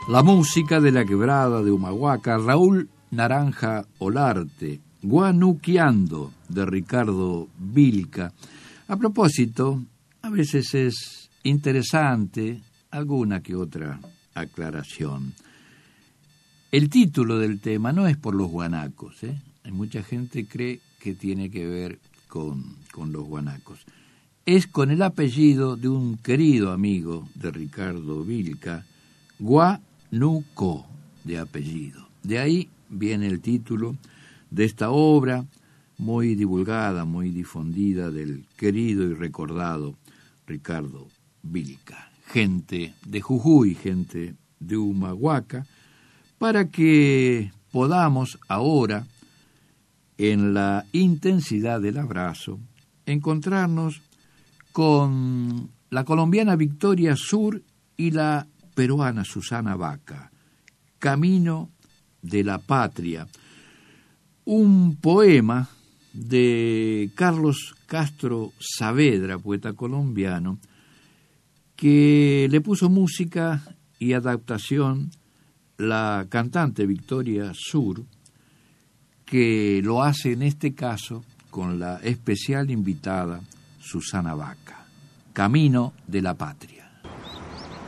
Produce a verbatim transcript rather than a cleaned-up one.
La música de la quebrada de Humahuaca, Raúl Naranja Olarte, Guanuqueando, de Ricardo Vilca. A propósito, a veces es interesante alguna que otra aclaración. El título del tema no es por los guanacos, ¿eh? Hay mucha gente que cree que tiene que ver con, con los guanacos. Es con el apellido de un querido amigo de Ricardo Vilca, Guanuco, de apellido. De ahí viene el título de esta obra muy divulgada, muy difundida del querido y recordado Ricardo Vilca. Gente de Jujuy, gente de Humahuaca, para que podamos ahora, en la intensidad del abrazo, encontrarnos con la colombiana Victoria Sur y la peruana Susana Baca, Camino de la Patria, un poema de Carlos Castro Saavedra, poeta colombiano, que le puso música y adaptación la cantante Victoria Sur, que lo hace en este caso con la especial invitada Susana Baca. Camino de la Patria.